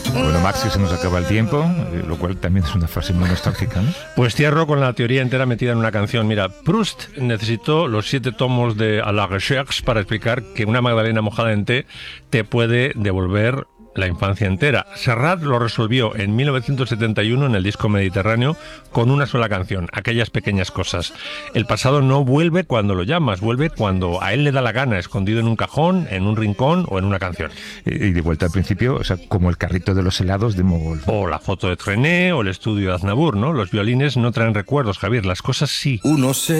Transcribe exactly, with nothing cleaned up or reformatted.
Bueno, Maxi, se nos acaba el tiempo, eh, lo cual también es una frase muy nostálgica, ¿no? Pues cierro con la teoría entera metida en una canción. Mira, Proust necesitó los siete tomos de A la Recherche para explicar que una magdalena mojada en té te puede devolver la infancia entera. Serrat lo resolvió en mil novecientos setenta y uno en el disco Mediterráneo con una sola canción, Aquellas pequeñas cosas. El pasado no vuelve cuando lo llamas, vuelve cuando a él le da la gana, escondido en un cajón, en un rincón o en una canción. Y de vuelta al principio, o sea, como el carrito de los helados de Mogol. O la foto de Trené o el estudio de Aznavour, ¿no? Los violines no traen recuerdos, Javier, las cosas sí. Uno se